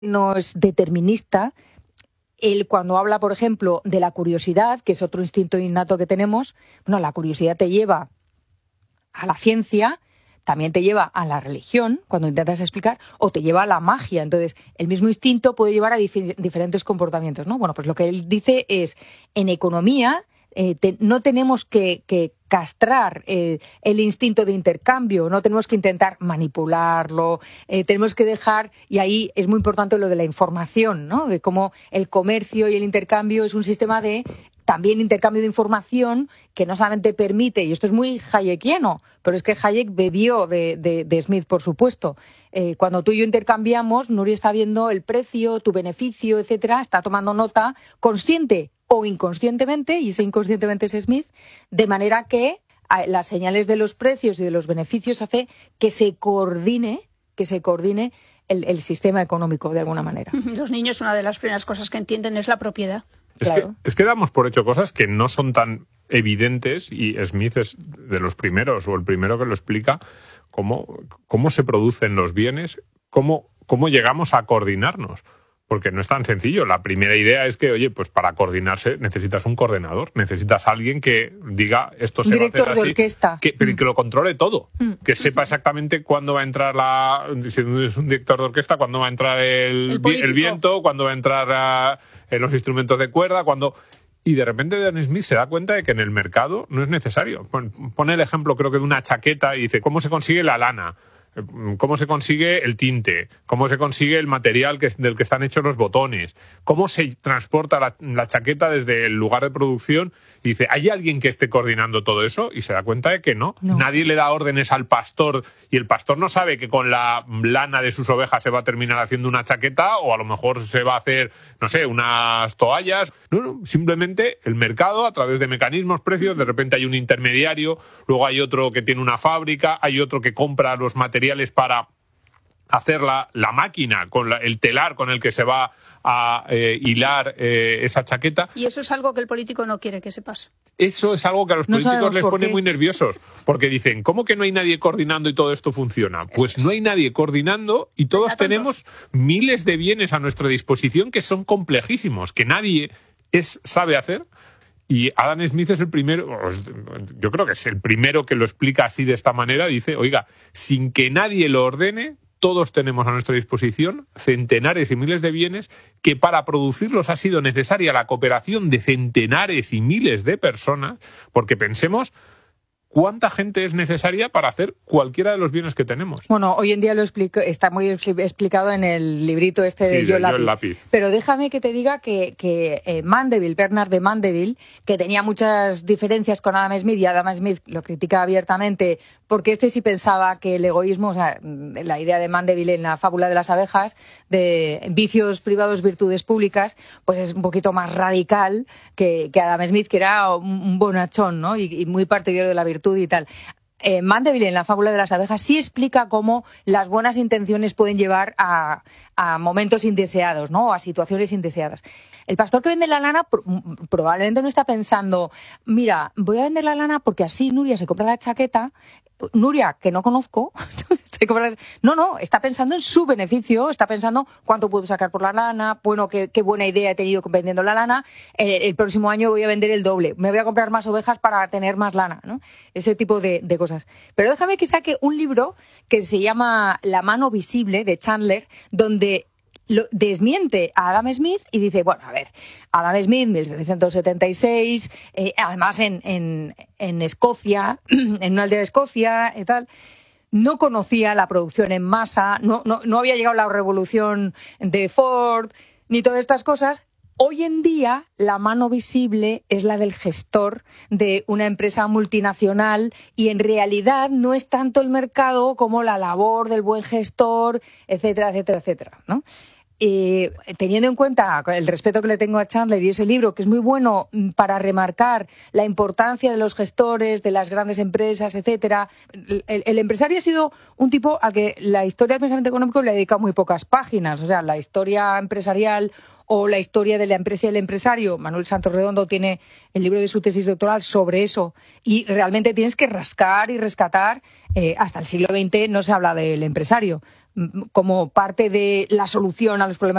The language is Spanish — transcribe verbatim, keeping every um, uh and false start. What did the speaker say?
no es determinista. Él, cuando habla, por ejemplo, de la curiosidad, que es otro instinto innato que tenemos, bueno, la curiosidad te lleva a la ciencia, también te lleva a la religión, cuando intentas explicar, o te lleva a la magia. Entonces, el mismo instinto puede llevar a dif- diferentes comportamientos, ¿no? Bueno, pues lo que él dice es, en economía, eh, te, no tenemos que, que castrar eh, el instinto de intercambio, no tenemos que intentar manipularlo, eh, tenemos que dejar, y ahí es muy importante lo de la información, ¿no? De cómo el comercio y el intercambio es un sistema de también intercambio de información que no solamente permite, y esto es muy hayekiano, pero es que Hayek bebió de, de, de Smith, por supuesto. Eh, cuando tú y yo intercambiamos, Nuria está viendo el precio, tu beneficio, etcétera, está tomando nota consciente o inconscientemente, y ese inconscientemente es Smith, de manera que las señales de los precios y de los beneficios hace que se coordine, que se coordine el, el sistema económico de alguna manera. Los niños, una de las primeras cosas que entienden es la propiedad. Es, Claro. que, es que damos por hecho cosas que no son tan evidentes, y Smith es de los primeros, o el primero que lo explica, cómo, cómo se producen los bienes, cómo, cómo llegamos a coordinarnos. Porque no es tan sencillo. La primera idea es que, oye, pues para coordinarse necesitas un coordinador, necesitas alguien que diga esto se va a hacer así. Director de orquesta. Que, pero mm. que lo controle todo. Mm. Que sepa exactamente cuándo va a entrar la... Si es un director de orquesta, cuándo va a entrar el, El vi- el viento, cuándo va a entrar ah, en los instrumentos de cuerda, cuándo... Y de repente Dan Smith se da cuenta de que en el mercado no es necesario. Pon- Pone el ejemplo, creo que de una chaqueta, y dice, ¿cómo se consigue la lana? ¿Cómo se consigue el tinte? ¿Cómo se consigue el material que, del que están hechos los botones? ¿Cómo se transporta la, la chaqueta desde el lugar de producción? Y dice, ¿hay alguien que esté coordinando todo eso? Y se da cuenta de que no. No. Nadie le da órdenes al pastor, y el pastor no sabe que con la lana de sus ovejas se va a terminar haciendo una chaqueta, o a lo mejor se va a hacer, no sé, unas toallas. No, no, simplemente el mercado, a través de mecanismos, precios, de repente hay un intermediario, luego hay otro que tiene una fábrica, hay otro que compra los materiales para hacer la, la máquina, con la, el telar con el que se va a eh, hilar eh, esa chaqueta. Y eso es algo que el político no quiere que sepas. Eso es algo que a los No políticos sabemos les por pone qué. muy nerviosos, porque dicen, ¿cómo que no hay nadie coordinando y todo esto funciona? Pues no hay nadie coordinando, y todos Venga, tontos. tenemos miles de bienes a nuestra disposición que son complejísimos, que nadie es, sabe hacer. Y Adam Smith es el primero, yo creo que es el primero que lo explica así, de esta manera. Dice, oiga, sin que nadie lo ordene, todos tenemos a nuestra disposición centenares y miles de bienes que para producirlos ha sido necesaria la cooperación de centenares y miles de personas, porque pensemos cuánta gente es necesaria para hacer cualquiera de los bienes que tenemos. Bueno, hoy en día lo explico, está muy expli- explicado en el librito este Sí, de de Yo Yo Lápiz. el lápiz. Pero déjame que te diga que, que eh, Mandeville, Bernard de Mandeville, que tenía muchas diferencias con Adam Smith, y Adam Smith lo critica abiertamente, porque este sí pensaba que el egoísmo, o sea, la idea de Mandeville en la fábula de las abejas, de vicios privados, virtudes públicas, pues es un poquito más radical que, que Adam Smith, que era un, un bonachón, ¿no? Y, y muy partidario de la virtud y tal. Eh, Mandeville, en la fábula de las abejas, sí explica cómo las buenas intenciones pueden llevar a, a momentos indeseados, ¿no? O a situaciones indeseadas. El pastor que vende la lana pro- probablemente no está pensando, mira, voy a vender la lana porque así Nuria se compra la chaqueta. Nuria, que no conozco, no, no, está pensando en su beneficio, está pensando cuánto puedo sacar por la lana, bueno, qué, qué buena idea he tenido vendiendo la lana, el, el próximo año voy a vender el doble, me voy a comprar más ovejas para tener más lana, ¿no? Ese tipo de, de cosas. Pero déjame que saque un libro que se llama La mano visible, de Chandler, donde lo desmiente a Adam Smith y dice, bueno, a ver, Adam Smith, mil setecientos setenta y seis, eh, además en, en, en Escocia, en una aldea de Escocia y tal, no conocía la producción en masa, no, no, no había llegado la revolución de Ford, ni todas estas cosas. Hoy en día, la mano visible es la del gestor de una empresa multinacional, y en realidad no es tanto el mercado como la labor del buen gestor, etcétera, etcétera, etcétera, ¿no? Eh, teniendo en cuenta el respeto que le tengo a Chandler y ese libro, que es muy bueno para remarcar la importancia de los gestores, de las grandes empresas, etcétera. El, el, el empresario ha sido un tipo al que la historia del pensamiento económico le dedica muy pocas páginas. O sea, la historia empresarial o la historia de la empresa y el empresario. Manuel Santos Redondo tiene el libro de su tesis doctoral sobre eso, y realmente tienes que rascar y rescatar. Eh, hasta el siglo veinte no se habla del empresario. como parte de la solución a los problemas